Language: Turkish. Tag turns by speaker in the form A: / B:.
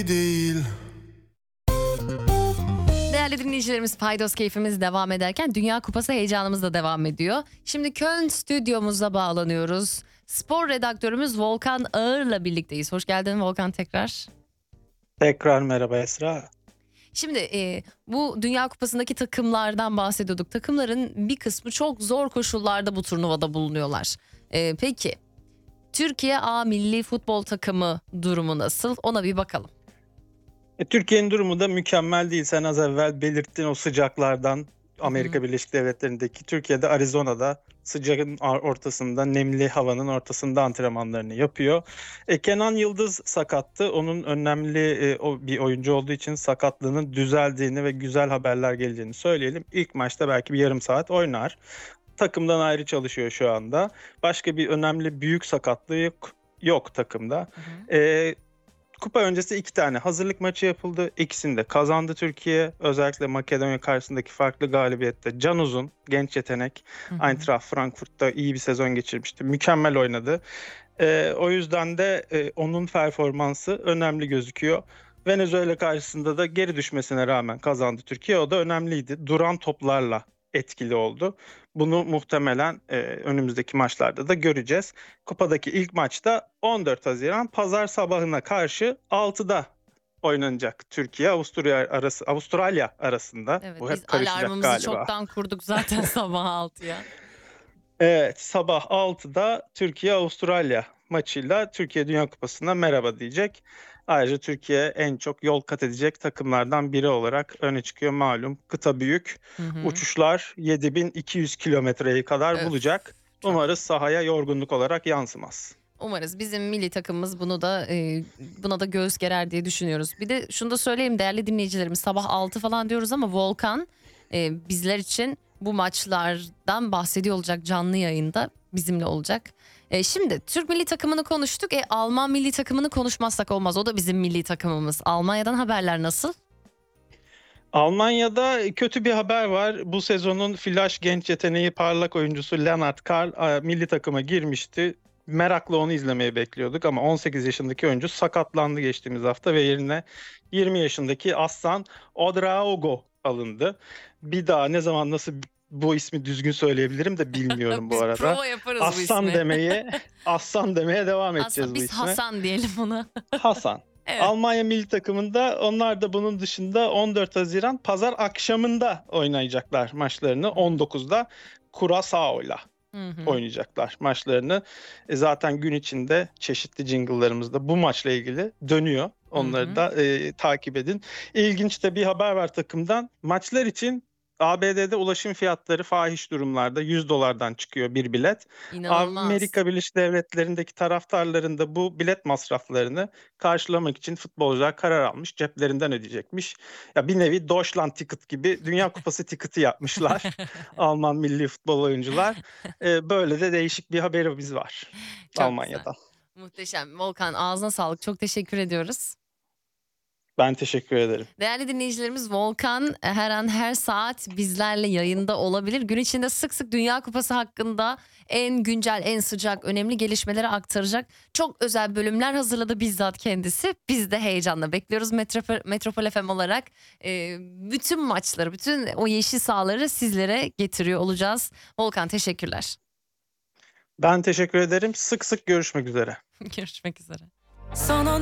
A: değil.
B: Değerli dinleyicilerimiz, Paydos keyfimiz devam ederken Dünya Kupası heyecanımız da devam ediyor. Şimdi Köln stüdyomuza bağlanıyoruz. Spor redaktörümüz Volkan Ağır'la birlikteyiz. Hoş geldin Volkan tekrar.
C: Tekrar merhaba Esra.
B: Şimdi bu Dünya Kupası'ndaki takımlardan bahsediyorduk. Takımların bir kısmı çok zor koşullarda bu turnuvada bulunuyorlar. Peki Türkiye A milli futbol takımı durumu nasıl? Ona bir bakalım.
C: Türkiye'nin durumu da mükemmel değil. Sen az evvel belirttin o sıcaklardan. Amerika Birleşik Devletleri'ndeki, Türkiye'de Arizona'da sıcağın ortasında, nemli havanın ortasında antrenmanlarını yapıyor. Kenan Yıldız sakattı. Onun önemli bir oyuncu olduğu için sakatlığının düzeldiğini ve güzel haberler geleceğini söyleyelim. İlk maçta belki bir yarım saat oynar. Takımdan ayrı çalışıyor şu anda. Başka bir önemli büyük sakatlığı yok takımda. Kupa öncesi 2 tane hazırlık maçı yapıldı. İkisini de kazandı Türkiye. Özellikle Makedonya karşısındaki farklı galibiyette Can Uzun, genç yetenek, Eintracht Frankfurt'ta iyi bir sezon geçirmişti. Mükemmel oynadı. O yüzden de onun performansı önemli gözüküyor. Venezuela karşısında da geri düşmesine rağmen kazandı Türkiye. O da önemliydi. Duran toplarla etkili oldu. Bunu muhtemelen önümüzdeki maçlarda da göreceğiz. Kupadaki ilk maçta 14 Haziran Pazar sabahına karşı 6'da oynanacak. Avustralya arasında.
B: Evet,
C: Bu
B: biz
C: hep karışacak
B: alarmımızı
C: galiba.
B: çoktan kurduk zaten sabah 6'ya.
C: Evet, sabah 6'da Türkiye-Avustralya maçıyla Türkiye Dünya Kupası'na merhaba diyecek. Ayrıca Türkiye en çok yol kat edecek takımlardan biri olarak öne çıkıyor malum. Kıta büyük. Uçuşlar 7200 kilometreyi kadar
B: Öf,
C: bulacak.
B: çok.
C: Umarız sahaya yorgunluk olarak yansımaz.
B: Umarız bizim milli takımımız buna da göğüs gerer diye düşünüyoruz. Bir de şunu da söyleyeyim değerli dinleyicilerimiz, sabah 6 falan diyoruz ama Volkan bizler için bu maçlardan bahsediyor olacak, canlı yayında bizimle olacak. Şimdi Türk milli takımını konuştuk. Alman milli takımını konuşmazsak olmaz. O da bizim milli takımımız. Almanya'dan haberler nasıl?
C: Almanya'da kötü bir haber var. Bu sezonun flash genç yeteneği parlak oyuncusu Lennart Karl milli takıma girmişti. Merakla onu izlemeye bekliyorduk ama 18 yaşındaki oyuncu sakatlandı geçtiğimiz hafta ve yerine 20 yaşındaki Aslan Odraogo alındı. Bir daha ne zaman nasıl bu ismi düzgün söyleyebilirim de bilmiyorum bu
B: Biz
C: arada.
B: prova yaparız bu
C: Aslan
B: ismi.
C: Aslan demeye devam edeceğiz bu
B: Biz
C: isme.
B: Hasan diyelim ona.
C: Hasan.
B: Evet.
C: Almanya milli takımında onlar da bunun dışında 14 Haziran pazar akşamında oynayacaklar maçlarını. 19'da Curaçao'yla oynayacaklar maçlarını. Zaten gün içinde çeşitli jingle'larımızda bu maçla ilgili dönüyor. Onları da takip edin. İlginç de bir haber var takımdan. Maçlar için ABD'de ulaşım fiyatları fahiş durumlarda $100'dan çıkıyor bir bilet.
B: İnanılmaz.
C: Amerika Birleşik Devletleri'ndeki taraftarların da bu bilet masraflarını karşılamak için futbolcular karar almış. Ceplerinden ödeyecekmiş. Ya bir nevi Deutschland Ticket gibi Dünya Kupası tiketi yapmışlar. Alman milli futbol oyuncular. Böyle de değişik bir haberimiz var
B: Çok
C: Almanya'dan.
B: güzel. Muhteşem. Volkan, ağzına sağlık. Çok teşekkür ediyoruz.
C: Ben teşekkür ederim.
B: Değerli dinleyicilerimiz, Volkan her an her saat bizlerle yayında olabilir. Gün içinde sık sık Dünya Kupası hakkında en güncel, en sıcak, önemli gelişmeleri aktaracak çok özel bölümler hazırladı bizzat kendisi. Biz de heyecanla bekliyoruz Metropol FM olarak. Bütün maçları, bütün o yeşil sahaları sizlere getiriyor olacağız. Volkan, teşekkürler.
C: Ben teşekkür ederim. Sık sık görüşmek üzere.
B: Görüşmek üzere.
D: Sana